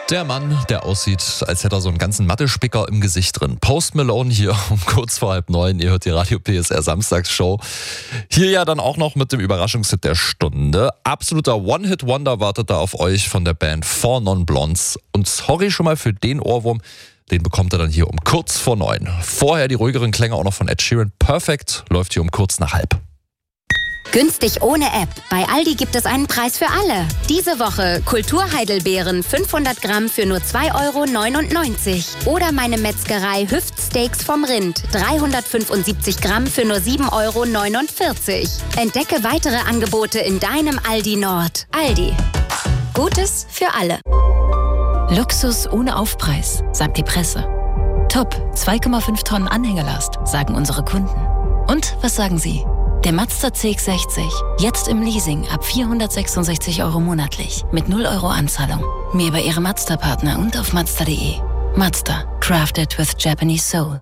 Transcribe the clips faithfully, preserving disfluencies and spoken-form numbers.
Der Mann, der aussieht, als hätte er so einen ganzen Mathe-Spicker im Gesicht drin. Post Malone hier um kurz vor halb neun. Ihr hört die Radio P S R Samstagsshow. Hier ja dann auch noch mit dem Überraschungshit der Stunde. Absoluter One-Hit-Wonder wartet da auf euch von der Band Four Non Blondes. Und sorry schon mal für den Ohrwurm. Den bekommt er dann hier um kurz vor neun. Vorher die ruhigeren Klänge auch noch von Ed Sheeran. Perfect läuft hier um kurz nach halb. Günstig ohne App. Bei Aldi gibt es einen Preis für alle. Diese Woche Kulturheidelbeeren fünfhundert Gramm für nur zwei Euro neunundneunzig. Oder meine Metzgerei Hüftsteaks vom Rind dreihundertfünfundsiebzig Gramm für nur sieben Euro neunundvierzig. Entdecke weitere Angebote in deinem Aldi Nord. Aldi. Gutes für alle. Luxus ohne Aufpreis, sagt die Presse. Top, zwei Komma fünf Tonnen Anhängerlast, sagen unsere Kunden. Und was sagen Sie? Der Mazda C X sechzig, jetzt im Leasing ab vierhundertsechsundsechzig Euro monatlich, mit null Euro Anzahlung. Mehr bei Ihrem Mazda-Partner und auf Mazda punkt de. Mazda, crafted with Japanese soul.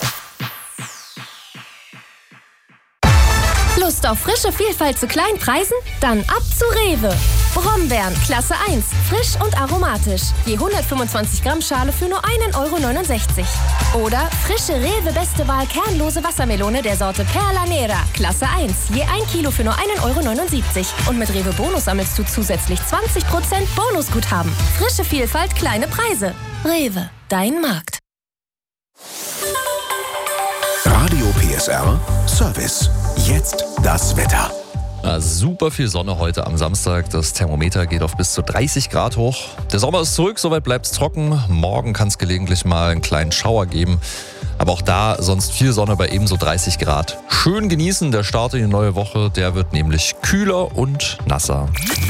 Lust auf frische Vielfalt zu kleinen Preisen? Dann ab zu Rewe. Brombeeren, Klasse eins, frisch und aromatisch. Je hundertfünfundzwanzig Gramm Schale für nur einen Euro neunundsechzig. Oder frische Rewe Beste Wahl kernlose Wassermelone der Sorte Perla Nera, Klasse eins. Je ein Kilo für nur einen Euro neunundsiebzig. Und mit Rewe Bonus sammelst du zusätzlich zwanzig Prozent Bonusguthaben. Frische Vielfalt, kleine Preise. Rewe, dein Markt. Radio P S R Service. Jetzt das Wetter. Ja, super viel Sonne heute am Samstag. Das Thermometer geht auf bis zu dreißig Grad hoch. Der Sommer ist zurück, soweit bleibt es trocken. Morgen kann es gelegentlich mal einen kleinen Schauer geben. Aber auch da sonst viel Sonne bei ebenso dreißig Grad. Schön genießen, der Start in die neue Woche, der wird nämlich kühler und nasser.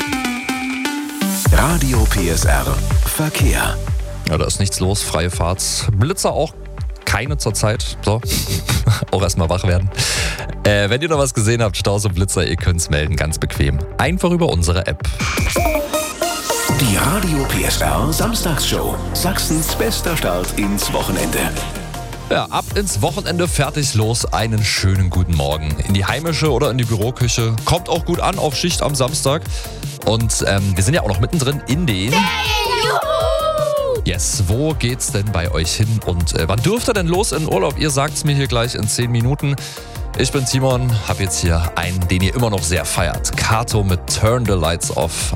Radio P S R Verkehr. Ja, da ist nichts los, freie Fahrt. Blitzer auch keine zurzeit. So, auch erstmal wach werden. Äh, wenn ihr noch was gesehen habt, Staus und Blitzer, ihr könnt es melden, ganz bequem. Einfach über unsere App. Die Radio P S R Samstagsshow. Sachsens bester Start ins Wochenende. Ja, ab ins Wochenende, fertig, los, einen schönen guten Morgen. In die heimische oder in die Büroküche. Kommt auch gut an auf Schicht am Samstag. Und ähm, wir sind ja auch noch mittendrin in den... Yes, wo geht's denn bei euch hin und äh, wann dürft ihr denn los in den Urlaub? Ihr sagt's mir hier gleich in zehn Minuten. Ich bin Timon, hab jetzt hier einen, den ihr immer noch sehr feiert. Kato mit Turn the Lights Off.